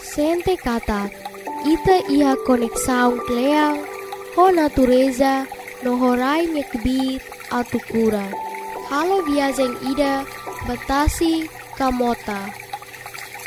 sente kata ita ia konek saung kleang ho natureza no horai nyekbit atu kura. Halo viajeng ida batasi kamota.